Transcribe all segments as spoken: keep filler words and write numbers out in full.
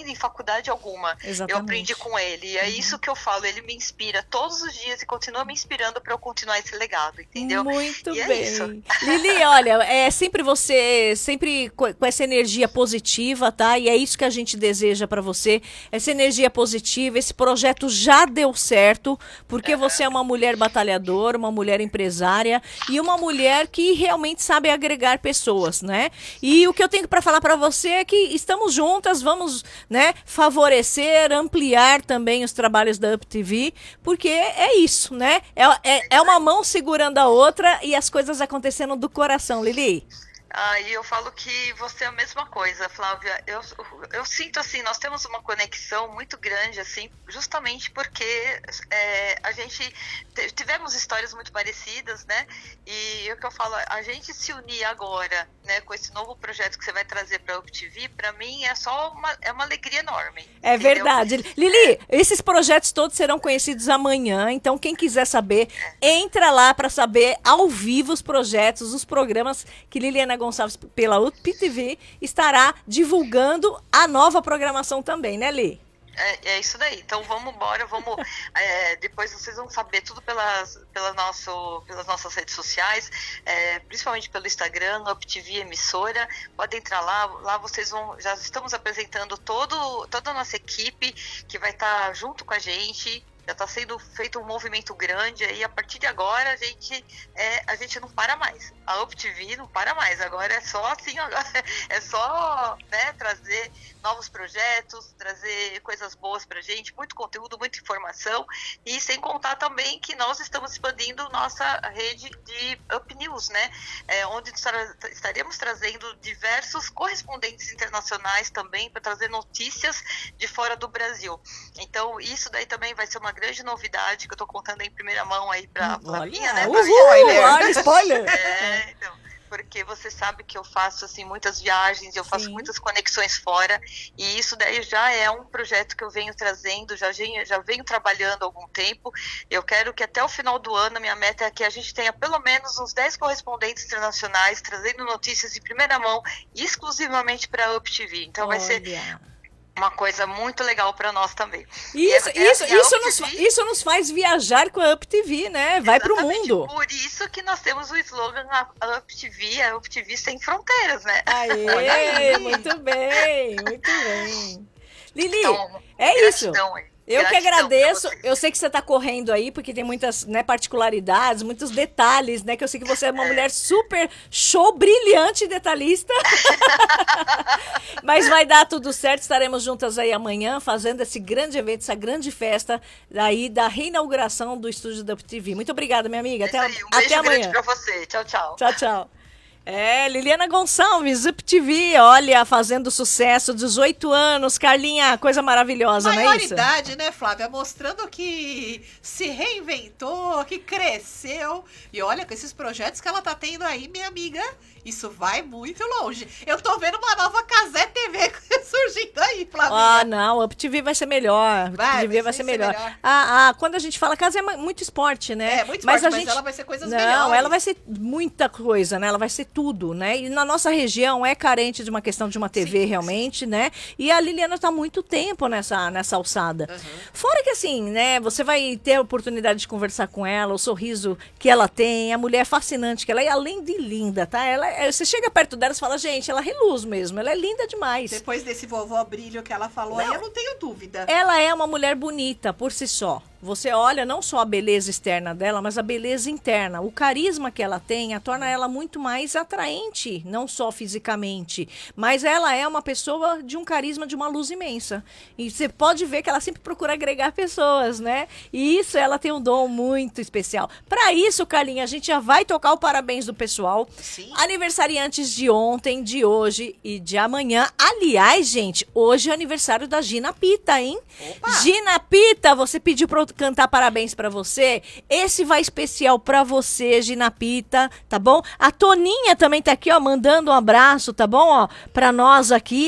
em faculdade alguma. Exatamente. Eu aprendi com ele. E é uhum. isso que eu falo, ele me inspira todos os dias e continua me inspirando para eu continuar esse legado, entendeu? Muito e bem. É isso. Lili, olha, é sempre você, sempre com, com essa energia positiva, tá? E é isso que a gente deseja para você, essa energia positiva, esse projeto já deu certo, porque uhum. você é uma mulher batalhadora, uma mulher empresária e uma mulher que realmente sabe agregar pessoas, né? E o que eu tenho para falar para você é que estamos juntas, vamos, né, favorecer, ampliar também os trabalhos da Up T V, porque é isso, né? É, é, é uma mão segurando a outra e as coisas acontecendo do coração, Lili. Ah, e eu falo que você é a mesma coisa, Flávia. Eu, eu sinto assim, nós temos uma conexão muito grande, assim, justamente porque é, a gente tivemos histórias muito parecidas, né? E o que eu falo, a gente se unir agora, né, com esse novo projeto que você vai trazer para a Up T V, para mim é só uma, é uma alegria enorme. É entendeu? verdade. Lili, é. esses projetos todos serão conhecidos amanhã, então quem quiser saber, é. entra lá para saber ao vivo os projetos, os programas que Liliana Gonçalves, pela Up T V, estará divulgando a nova programação também, né, Li? É, é isso daí. Então vamos embora, vamos. É, depois vocês vão saber tudo pelas, pela nosso, pelas nossas redes sociais, é, principalmente pelo Instagram, Up T V Emissora. Podem entrar lá, lá vocês vão. Já estamos apresentando todo, toda a nossa equipe que vai estar junto com a gente. Já está sendo feito um movimento grande aí, a partir de agora a gente, é, a gente não para mais. A Up T V não para mais. Agora é só assim, agora é só, né, trazer novos projetos, trazer coisas boas pra gente, muito conteúdo, muita informação, e sem contar também que nós estamos expandindo nossa rede de Up News, né? É, onde estaremos trazendo diversos correspondentes internacionais também para trazer notícias de fora do Brasil. Então, isso daí também vai ser uma grande novidade que eu tô contando em primeira mão aí pra Flavinha, né? Uhul, spoiler! spoiler. É, então, porque você sabe que eu faço assim muitas viagens, eu faço Sim. muitas conexões fora, e isso daí já é um projeto que eu venho trazendo, já venho, já venho trabalhando há algum tempo. Eu quero que até o final do ano, a minha meta é que a gente tenha pelo menos uns dez correspondentes internacionais trazendo notícias em primeira mão, exclusivamente para a Up T V. Então Olha. vai ser uma coisa muito legal para nós também. Isso, é, isso, é isso, nos, isso nos faz viajar com a Up T V, né? Vai pro mundo. Por isso que nós temos o slogan a Up T V, a Up T V sem fronteiras, né? Aê, muito bem, muito bem. Lili, então, é isso. Aí. Eu que agradeço, eu sei que você está correndo aí, porque tem muitas, né, particularidades, muitos detalhes, né, que eu sei que você é uma é. mulher super show, brilhante detalhista, mas vai dar tudo certo, estaremos juntas aí amanhã, fazendo esse grande evento, essa grande festa aí da reinauguração do estúdio da Up T V. Muito obrigada, minha amiga, até, um até beijo amanhã. grande pra você, tchau, tchau. Tchau, tchau. É, Liliana Gonçalves, Up T V, olha, fazendo sucesso, dezoito anos, Carlinha, coisa maravilhosa, não é isso? Maioridade, né, Flávia? Mostrando que se reinventou, que cresceu. E olha, com esses projetos que ela tá tendo aí, minha amiga, isso vai muito longe. Eu tô vendo uma nova Cazé T V surgindo aí, Flávia. Ah, não, Up T V vai ser melhor. Vai, Up T V vai ser melhor. melhor. Ah, ah, quando a gente fala casa é muito esporte, né? É, muito mas esporte, a gente... mas ela vai ser coisas não, melhores. Não, ela vai ser muita coisa, né? Ela vai ser tudo, né? E na nossa região é carente de uma questão de uma T V, sim, realmente, sim. né? E a Liliana tá há muito tempo nessa, nessa alçada. Uhum. Fora que assim, né? Você vai ter a oportunidade de conversar com ela, o sorriso que ela tem, a mulher fascinante que ela é, além de linda, tá? Ela, é, você chega perto dela e fala, gente, ela reluz mesmo, ela é linda demais. Depois desse vovó brilho que ela falou, não, aí eu não tenho dúvida. Ela é uma mulher bonita por si só. Você olha não só a beleza externa dela, mas a beleza interna. O carisma que ela tem a torna ela muito mais atraente, não só fisicamente, mas ela é uma pessoa de um carisma, de uma luz imensa. E você pode ver que ela sempre procura agregar pessoas, né? E isso, ela tem um dom muito especial. Para isso, Carlinha, a gente já vai tocar o parabéns do pessoal. Sim. Aniversariantes de ontem, de hoje e de amanhã. Aliás, gente, hoje é aniversário da Gina Pita, hein? Opa. Gina Pita, você pediu para cantar parabéns pra você, esse vai especial pra você, Gina Pita, tá bom? A Toninha também tá aqui, ó, mandando um abraço, tá bom? Ó, pra nós aqui,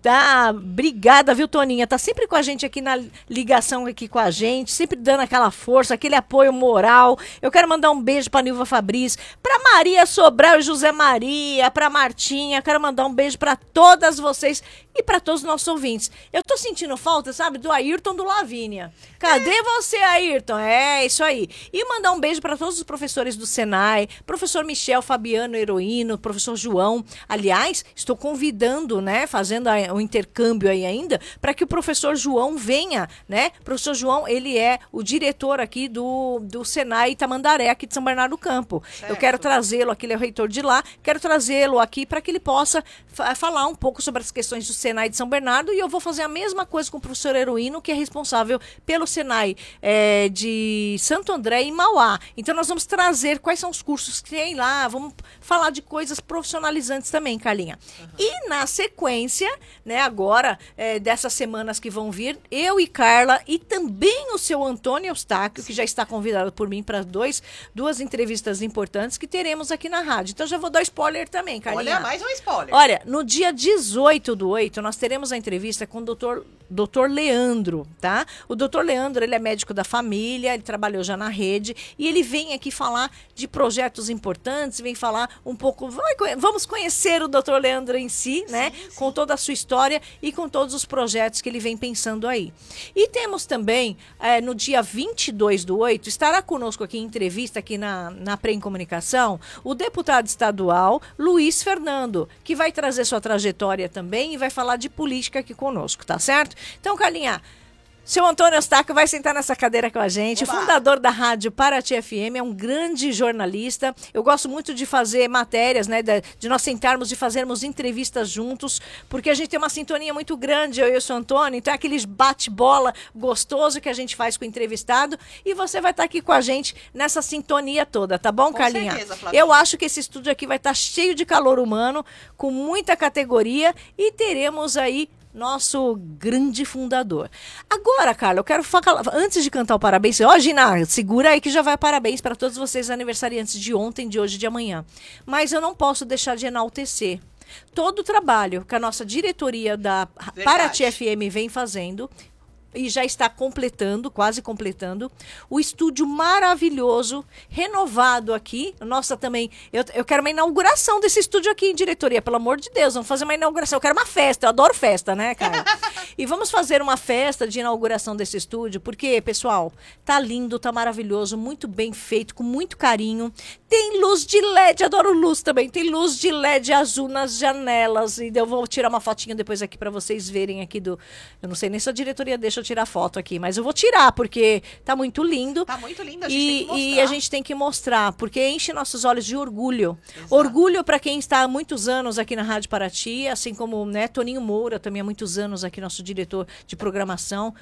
Tá, obrigada, viu, Toninha? Tá sempre com a gente aqui na ligação aqui com a gente, sempre dando aquela força, aquele apoio moral. Eu quero mandar um beijo pra Nilva Fabris, pra Maria Sobral e José Maria, pra Martinha. Quero mandar um beijo pra todas vocês e pra todos os nossos ouvintes. Eu tô sentindo falta, sabe, do Ayrton do Lavínia. Cadê você, Ayrton? É, isso aí. E mandar um beijo pra todos os professores do Senai, professor Michel, Fabiano, Heroíno, professor João. Aliás, estou convidando, né, fazendo a, o intercâmbio aí ainda, para que o professor João venha, né? O professor João, ele é o diretor aqui do, do Senai Itamandaré, aqui de São Bernardo do Campo. Certo. Eu quero trazê-lo aqui, ele é o reitor de lá, quero trazê-lo aqui para que ele possa fa falar um pouco sobre as questões do Senai de São Bernardo, e eu vou fazer a mesma coisa com o professor Heroíno, que é responsável pelo Senai é, de Santo André e Mauá. Então nós vamos trazer quais são os cursos que tem lá, vamos falar de coisas profissionalizantes também, Carlinha. Uhum. E na sequência, né, agora, é, dessas semanas que vão vir, eu e Carla e também o seu Antônio Eustáquio, que já está convidado por mim para dois, duas entrevistas importantes que teremos aqui na rádio. Então já vou dar spoiler também, Carlinha. Olha, mais um spoiler. Olha, no dia dezoito do oito, nós teremos a entrevista com o doutor doutor Leandro, tá? O doutor Leandro, ele é médico da família, ele trabalhou já na rede e ele vem aqui falar de projetos importantes, vem falar um pouco, vai, vamos conhecer o doutor Leandro em si, né? Sim, sim. Com toda a sua história e com todos os projetos que ele vem pensando aí. E temos também, é, no dia vinte e dois do oito, estará conosco aqui em entrevista aqui na, na Prem Comunicação, o deputado estadual Luiz Fernando, que vai trazer sua trajetória também e vai falar de política aqui conosco, tá certo? Então, Carlinha, seu Antônio Eustáquio vai sentar nessa cadeira com a gente, Oba. Fundador da Rádio Paraty F M, é um grande jornalista. Eu gosto muito de fazer matérias, né, de, de nós sentarmos e fazermos entrevistas juntos, porque a gente tem uma sintonia muito grande, eu e o seu Antônio, então é aqueles bate-bola gostoso que a gente faz com o entrevistado, e você vai estar aqui com a gente nessa sintonia toda, tá bom, com Carlinha? Certeza, Flavinha. Eu acho que esse estúdio aqui vai estar cheio de calor humano, com muita categoria, e teremos aí nosso grande fundador. Agora, Carla, eu quero falar, antes de cantar o parabéns, ó, Gina, segura aí que já vai parabéns para todos vocês aniversariantes de ontem, de hoje e de amanhã. Mas eu não posso deixar de enaltecer todo o trabalho que a nossa diretoria da Verdade. Paraty F M vem fazendo, e já está completando, quase completando, o estúdio maravilhoso, renovado aqui. Nossa, também, eu, eu quero uma inauguração desse estúdio aqui em diretoria, pelo amor de Deus, vamos fazer uma inauguração. Eu quero uma festa, eu adoro festa, né, cara? E vamos fazer uma festa de inauguração desse estúdio, porque, pessoal, tá lindo, tá maravilhoso, muito bem feito, com muito carinho. Tem luz de L E D, adoro luz também, tem luz de L E D azul nas janelas, e eu vou tirar uma fotinha depois aqui para vocês verem aqui do... Eu não sei nem se a diretoria deixa eu tirar foto aqui, mas eu vou tirar, porque tá muito lindo. Tá muito lindo, a gente e, tem que mostrar. E a gente tem que mostrar, porque enche nossos olhos de orgulho. Exato. Orgulho para quem está há muitos anos aqui na Rádio Paraty, assim como, né, Toninho Moura, também há muitos anos aqui, nosso diretor de programação.